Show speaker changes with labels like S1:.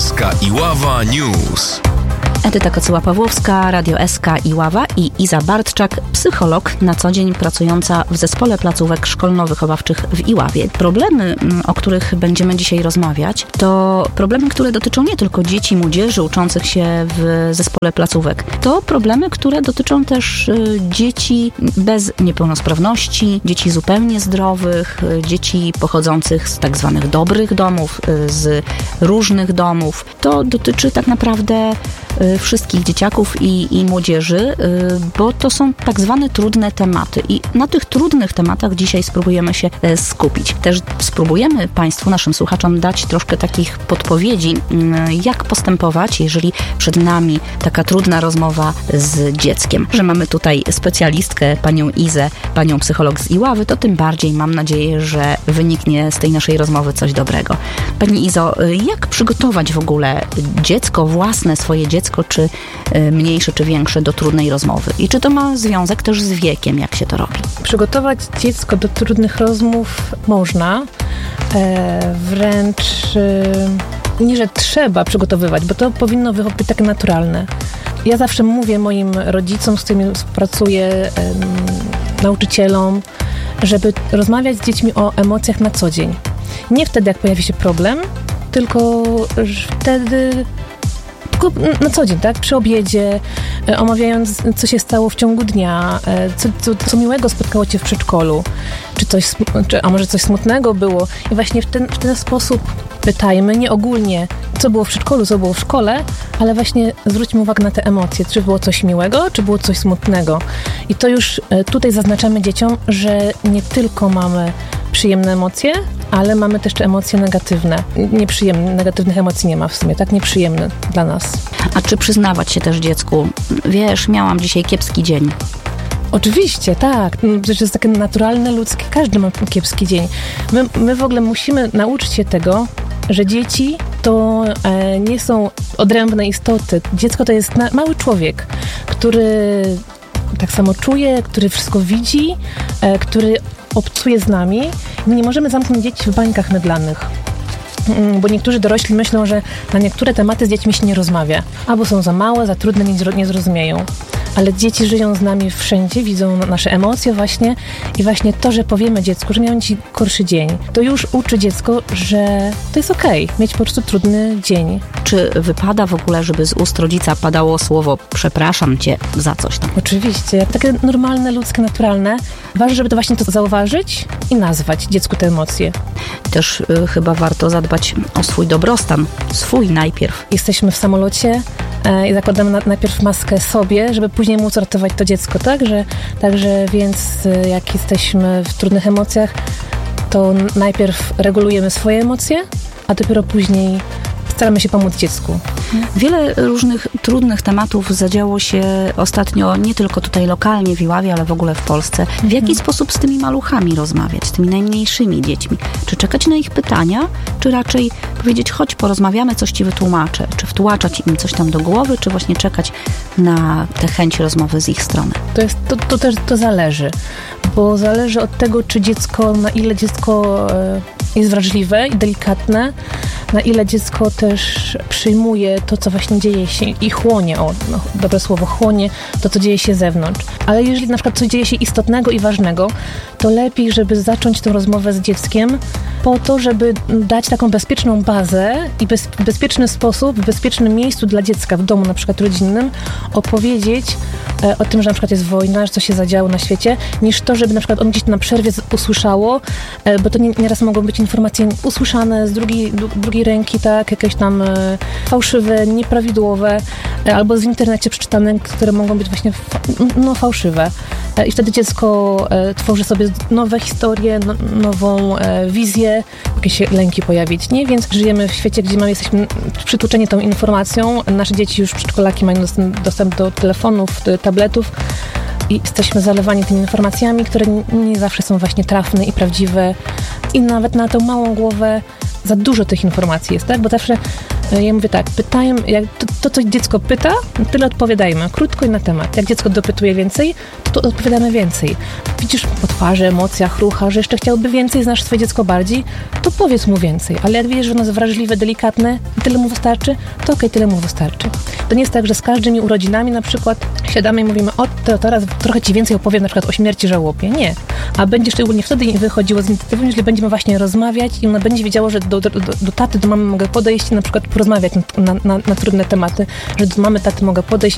S1: SK Iława News.
S2: Edyta Kocyła-Pawłowska, Radio SK Iława i Iza Bartczak, psycholog na co dzień pracująca w Zespole Placówek Szkolno-Wychowawczych w Iławie. Problemy, o których będziemy dzisiaj rozmawiać, to problemy, które dotyczą nie tylko dzieci, młodzieży uczących się w Zespole Placówek. To problemy, które dotyczą też dzieci bez niepełnosprawności, dzieci zupełnie zdrowych, dzieci pochodzących z tak zwanych dobrych domów, z różnych domów. To dotyczy tak naprawdę wszystkich dzieciaków i młodzieży, bo to są tak zwane trudne tematy i na tych trudnych tematach dzisiaj spróbujemy się skupić. Też spróbujemy Państwu, naszym słuchaczom dać troszkę takich podpowiedzi, jak postępować, jeżeli przed nami taka trudna rozmowa z dzieckiem. Że mamy tutaj specjalistkę, panią Izę, panią psycholog z Iławy, to tym bardziej mam nadzieję, że wyniknie z tej naszej rozmowy coś dobrego. Pani Izo, jak przygotować w ogóle dziecko, własne swoje dziecko, czy mniejsze, czy większe, do trudnej rozmowy? I czy to ma związek też z wiekiem, jak się to robi?
S3: Przygotować dziecko do trudnych rozmów można. Wręcz nie, że trzeba przygotowywać, bo to powinno być takie naturalne. Ja zawsze mówię moim rodzicom, z którymi współpracuję, nauczycielom, żeby rozmawiać z dziećmi o emocjach na co dzień. Nie wtedy, jak pojawi się problem, tylko wtedy na co dzień, tak? Przy obiedzie, omawiając, co się stało w ciągu dnia, co miłego spotkało Cię w przedszkolu, a może coś smutnego było. I właśnie w ten sposób pytajmy, nie ogólnie, co było w przedszkolu, co było w szkole, ale właśnie zwróćmy uwagę na te emocje. Czy było coś miłego, czy było coś smutnego. I to już tutaj zaznaczamy dzieciom, że nie tylko mamy przyjemne emocje, ale mamy też emocje negatywne. Nieprzyjemne, negatywnych emocji nie ma w sumie, tak? Nieprzyjemne dla nas.
S2: A czy przyznawać się też dziecku, wiesz, miałam dzisiaj kiepski dzień?
S3: Oczywiście, tak. Przecież to jest takie naturalne, ludzkie. Każdy ma kiepski dzień. My w ogóle musimy nauczyć się tego, że dzieci to nie są odrębne istoty. Dziecko to jest mały człowiek, który tak samo czuje, który wszystko widzi, który obcuje z nami. My nie możemy zamknąć dzieci w bańkach mydlanych. Bo niektórzy dorośli myślą, że na niektóre tematy z dziećmi się nie rozmawia. Albo są za małe, za trudne, nie zrozumieją. Ale dzieci żyją z nami wszędzie, widzą nasze emocje właśnie i właśnie to, że powiemy dziecku, że miałem dziś gorszy dzień, to już uczy dziecko, że to jest okej, mieć po prostu trudny dzień.
S2: Czy wypada w ogóle, żeby z ust rodzica padało słowo przepraszam Cię za coś tam?
S3: Oczywiście, takie normalne, ludzkie, naturalne. Ważne, żeby to właśnie to zauważyć i nazwać dziecku te emocje.
S2: Też chyba warto zadbać o swój dobrostan, swój najpierw.
S3: Jesteśmy w samolocie i zakładamy najpierw maskę sobie, żeby później móc ratować to dziecko, Także więc jak jesteśmy w trudnych emocjach, to najpierw regulujemy swoje emocje, a dopiero później staramy się pomóc dziecku.
S2: Wiele różnych trudnych tematów zadziało się ostatnio nie tylko tutaj lokalnie w Iławie, ale w ogóle w Polsce. W jaki sposób z tymi maluchami rozmawiać, z tymi najmniejszymi dziećmi? Czy czekać na ich pytania, czy raczej powiedzieć, chodź porozmawiamy, coś Ci wytłumaczę? Czy wtłaczać im coś tam do głowy, czy właśnie czekać na tę chęć rozmowy z ich strony?
S3: To też zależy, bo zależy od tego, na ile dziecko jest wrażliwe i delikatne, na ile dziecko też przyjmuje to, co właśnie dzieje się i chłonie, dobre słowo, chłonie to, co dzieje się zewnątrz. Ale jeżeli na przykład coś dzieje się istotnego i ważnego, to lepiej, żeby zacząć tę rozmowę z dzieckiem po to, żeby dać taką bezpieczną bazę i w bezpieczny sposób, w bezpiecznym miejscu dla dziecka, w domu na przykład rodzinnym, opowiedzieć o tym, że na przykład jest wojna, że coś się zadziało na świecie, niż to, żeby na przykład on gdzieś na przerwie usłyszało, bo to nieraz mogą być informacje usłyszane z drugiej ręki, tak, jakieś tam fałszywe, nieprawidłowe, albo z internecie przeczytane, które mogą być właśnie fałszywe. I wtedy dziecko tworzy sobie nowe historie, nową wizję, jakieś się lęki pojawić, nie? Więc żyjemy w świecie, gdzie jesteśmy przytłoczeni tą informacją. Nasze dzieci już przedszkolaki mają dostęp do telefonów, tabletów i jesteśmy zalewani tymi informacjami, które nie zawsze są właśnie trafne i prawdziwe. I nawet na tą małą głowę za dużo tych informacji jest, tak? Bo zawsze Ja mówię tak, pytają, jak to co dziecko pyta, tyle odpowiadajmy, krótko i na temat. Jak dziecko dopytuje więcej, to odpowiadamy więcej. Widzisz po twarzy, emocjach, ruchach, że jeszcze chciałby więcej, znasz swoje dziecko bardziej, to powiedz mu więcej. Ale jak wiesz, że ono jest wrażliwe, delikatne i tyle mu wystarczy, to okej, tyle mu wystarczy. To nie jest tak, że z każdymi urodzinami na przykład siadamy i mówimy, teraz trochę ci więcej opowiem na przykład o śmierci żałobie. Nie. A będzie szczególnie wtedy wychodziło z inicjatywą, jeżeli będziemy właśnie rozmawiać i ona będzie wiedziała, że do taty, do mamy mogę podejść i na przykład porozmawiać na trudne tematy, że do mamy, taty mogę podejść